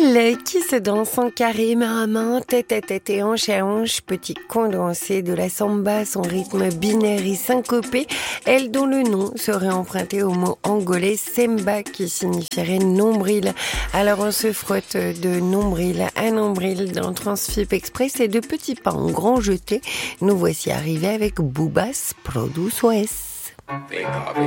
Elle qui se danse en carré, main à main, tête à tête et hanche à hanche, petit condensé de la samba, son rythme binaire et syncopé, elle dont le nom serait emprunté au mot angolais semba qui signifierait nombril. Alors on se frotte de nombril à nombril dans Transfip Express et de petits pas en grand jeté. Nous voici arrivés avec Boubas Produce OS. They copy